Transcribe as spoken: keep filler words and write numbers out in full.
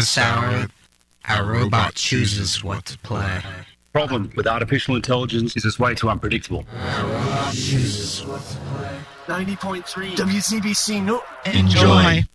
sour. Our robot chooses what to play. Problem with artificial intelligence is it's way too unpredictable. Our robot chooses what to play. ninety point three W C B C. No. Enjoy.